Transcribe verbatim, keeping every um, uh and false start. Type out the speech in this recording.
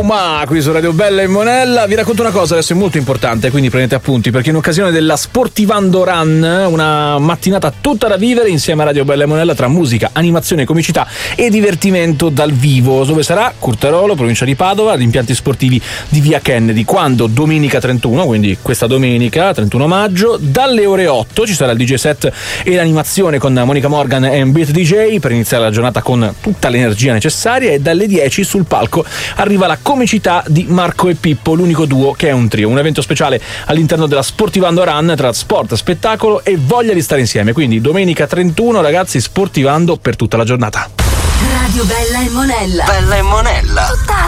Ma qui su Radio Bella e Monella vi racconto una cosa, adesso è molto importante, quindi prendete appunti, perché in occasione della Sportivando Run, una mattinata tutta da vivere insieme a Radio Bella e Monella tra musica, animazione, comicità e divertimento dal vivo. Dove sarà? Curtarolo, provincia di Padova, agli impianti sportivi di via Kennedy. Quando? Domenica trentuno, quindi questa domenica trentuno maggio, dalle ore otto ci sarà il D J set e l'animazione con Monica Morgan e Beat D J per iniziare la giornata con tutta l'energia necessaria, e dalle dieci sul palco arriva la comicità di Marco e Pippo, l'unico duo che è un trio. Un evento speciale all'interno della Sportivando Run tra sport, spettacolo e voglia di stare insieme. Quindi domenica trentuno, ragazzi, sportivando per tutta la giornata. Radio Bella e Monella. Bella e Monella. Tutta